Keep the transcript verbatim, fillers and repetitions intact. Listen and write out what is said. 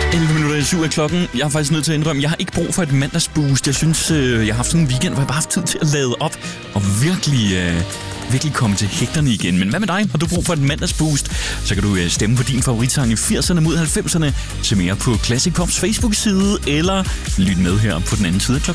elleve minutter i syv af klokken. Jeg er faktisk nødt til at indrømme, jeg har ikke brug for et mandagsboost. Jeg synes, øh, jeg har haft sådan en weekend, hvor jeg bare har haft tid til at lade op og virkelig, øh, virkelig komme til hægterne igen. Men hvad med dig? Har du brug for et mandagsboost? Så kan du øh, stemme på din favoritsang i firserne mod halvfemserne. Se mere på Classic Pops Facebook-side, eller lyt med her på den anden side af klokken.